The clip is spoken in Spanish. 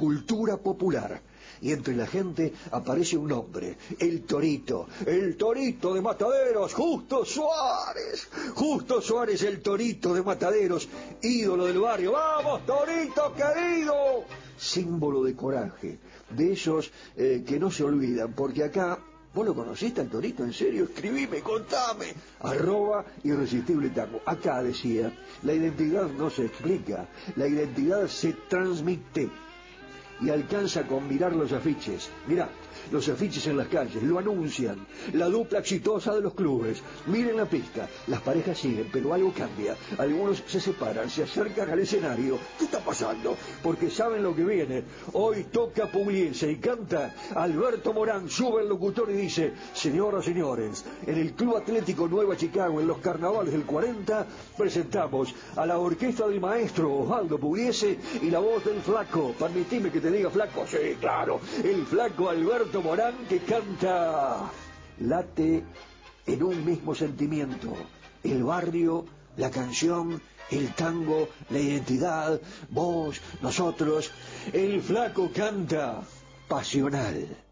cultura popular. Y entre la gente aparece un hombre, el Torito de Mataderos, Justo Suárez, el Torito de Mataderos, ídolo del barrio. ¡Vamos, Torito querido! Símbolo de coraje, de esos que no se olvidan, porque acá... ¿Vos lo conociste al Torito? ¿En serio? Escribime, contame. @irresistible tango. Acá decía, la identidad no se explica, la identidad se transmite. Y alcanza con mirar los afiches. Mirá, los afiches en las calles lo anuncian. La dupla exitosa de los clubes. Miren la pista, las parejas siguen, pero algo cambia. Algunos se separan, se acercan al escenario. ¿Qué está pasando? Porque saben lo que viene. Hoy toca Pugliese y canta Alberto Morán. Sube el locutor y dice: señoras, señores, en el Club Atlético Nueva Chicago, en los carnavales del 40, presentamos a la orquesta del maestro Osvaldo Pugliese y la voz del flaco. Permitime que te diga flaco. Sí, claro, el flaco Alberto Morán, que canta. Late en un mismo sentimiento: el barrio, la canción, el tango, la identidad, vos, nosotros. El flaco canta Pasional.